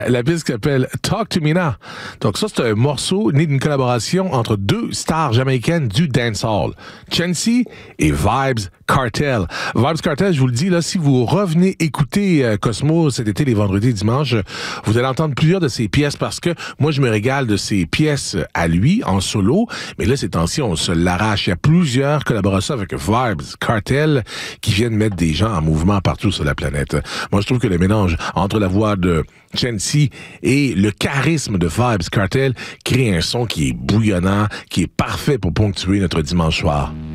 La piste s'appelle Talk to Me Now. Donc ça, c'est un morceau né d'une collaboration entre deux stars jamaïcaines du dancehall, Chancy et Vybz Kartel. Vybz Kartel, je vous le dis, là, si vous revenez écouter Cosmo cet été, les vendredis et dimanches, vous allez entendre plusieurs de ses pièces parce que moi, je me régale de ses pièces à lui, en solo. Mais là, ces temps-ci, on se l'arrache. Il y a plusieurs collaborations avec Vybz Kartel qui viennent mettre des gens en mouvement partout sur la planète. Moi, je trouve que le mélange entre la voix de Chancy et le charisme de Vybz Kartel crée un son qui est bouillonnant, qui est parfait pour ponctuer notre dimanche soir.